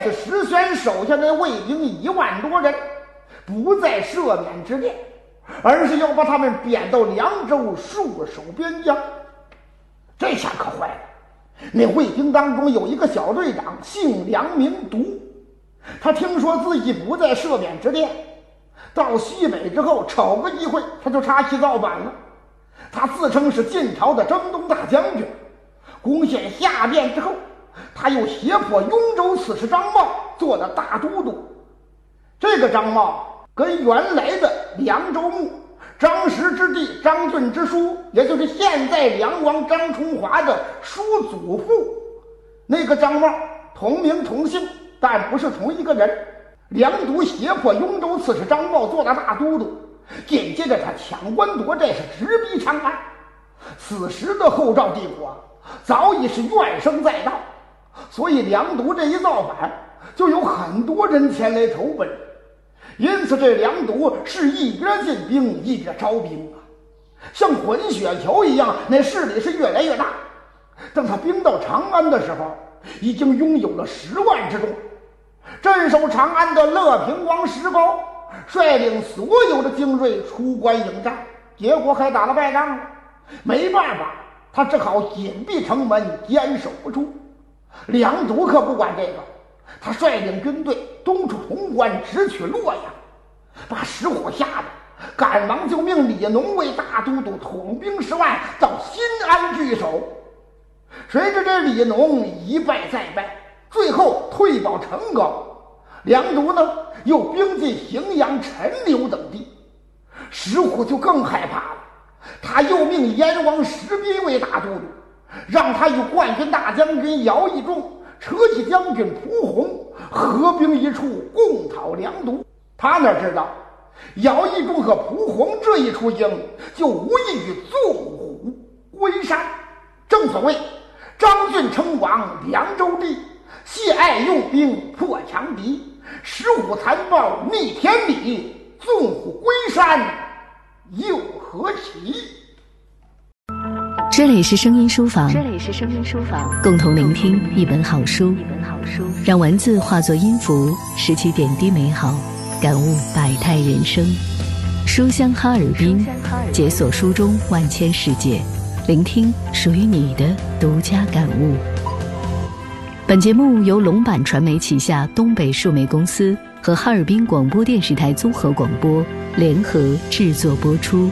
这石宣手下的卫兵1万多人，不在赦免之列，而是要把他们贬到凉州戍守边疆。这下可坏了，那卫兵当中有一个小队长，姓梁名独，他听说自己不在赦免之列，到西北之后瞅个机会他就插旗造反了。他自称是晋朝的征东大将军，攻陷下汴之后，他又胁迫雍州刺史张茂做了大都督。这个张茂跟原来的凉州牧张实之弟张俊之叔，也就是现在梁王张崇华的叔祖父那个张茂同名同姓，但不是同一个人。梁独胁迫雍州刺史张茂做了大都督，紧接着他抢官夺寨，是直逼长安。此时的后赵帝国早已是怨声载道，所以梁独这一造反，就有很多人前来投奔。因此这梁独是一边进兵一边招兵啊，像滚雪球一样，那势力是越来越大。等他兵到长安的时候，已经拥有了10万之众。镇守长安的乐平王石膏率领所有的精锐出关迎战，结果还打了败仗了。没办法，他只好紧闭城门，坚守不出。梁独可不管这个，他率领军队东出潼关，直取洛阳，把石虎吓得赶忙就命李农为大都督，统兵10万到新安据守。谁知这李农一败再败，最后退保成皋。梁独呢，又兵进荥阳、陈留等地。石虎就更害怕了，他又命燕王石斌为大都督，让他与冠军大将军姚义仲、车骑将军蒲洪合兵一处，共讨梁独。他哪知道姚义仲和蒲洪这一出营，就无异于纵虎归山。正所谓张俊称王凉州地，谢爱用兵破强敌，石虎残暴逆天理，纵虎归山又何其。 这里是声音书房，共同聆听一本好书，让文字化作音符，拾起点滴美好，感悟百态人生。书香哈尔滨，解锁书中万千世界，聆听属于你的独家感悟。本节目由龙版传媒旗下东北数媒公司和哈尔滨广播电视台综合广播联合制作播出。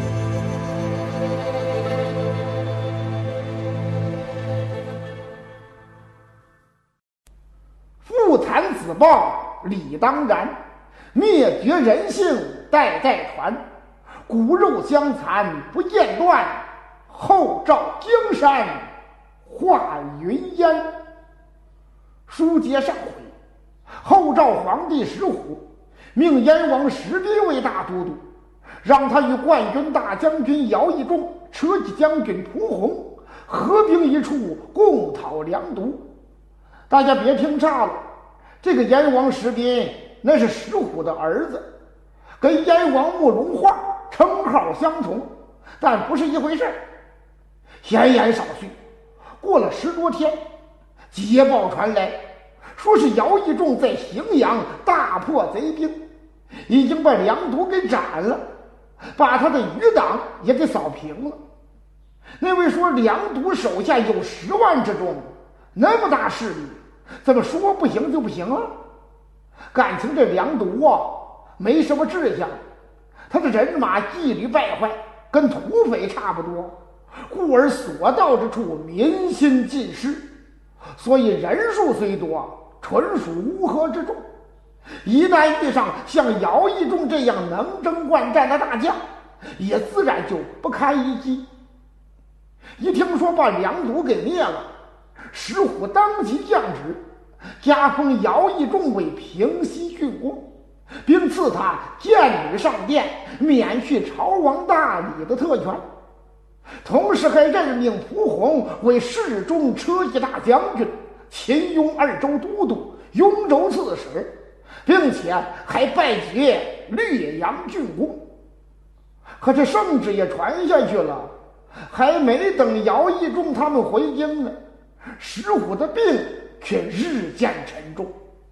父残子报理当然，灭绝人性代代传。骨肉相残不间断，后照江山化云烟。书接上回，后赵皇帝石虎命燕王石斌为大都督，让他与冠军大将军姚义仲、车骑将军蒲洪合兵一处，共讨梁独。大家别听差了，这个燕王石斌那是石虎的儿子，跟燕王慕容画称号相同，但不是一回事。闲言少叙，过了10多天，捷报传来，说是姚义仲在荥阳大破贼兵，已经把梁独给斩了，把他的余党也给扫平了。那位说梁独手下有10万之众，那么大势力，怎么说不行就不行了？感情这梁独啊，没什么志向，他的人马纪律败坏，跟土匪差不多，故而所到之处民心尽失，所以人数虽多，纯属乌合之众。一旦遇上像姚义仲这样能征惯战的大将，也自然就不堪一击。一听说把梁独给灭了，石虎当即降旨，加封姚义仲为平西郡公，并赐他剑女上殿，免去朝王大礼的特权。同时还任命蒲洪为侍中车骑大将军、秦雍2州都督、雍州刺史，并且还拜爵略阳郡公。可这圣旨也传下去了，还没等姚义仲他们回京呢，石虎的病却日渐沉重。